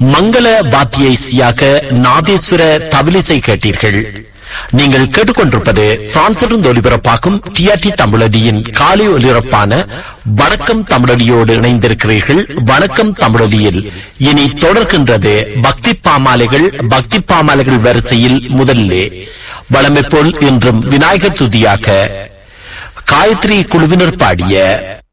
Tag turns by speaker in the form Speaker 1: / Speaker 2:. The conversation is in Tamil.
Speaker 1: மங்கள வாத்திய இசையாக நாதேஸ்வர தவிலிசை கேட்டீர்கள். நீங்கள் கேட்டுக்கொண்டிருப்பது பிரான்சிலிருந்து ஒலிபரப்பாகும் டிஆர்டி தமிழொலியின் காலை ஒலிபரப்பான வணக்கம் தமிழொலியோடு இணைந்திருக்கிறீர்கள். வணக்கம் தமிழொலியில் இனி தொடர்கின்றது பக்தி பாமாலைகள். பக்தி பாமாலைகள் வரிசையில் முதலிலே வழமை போல் இன்றும் விநாயகர் துதியாக காயத்ரி குழுவினர் பாடிய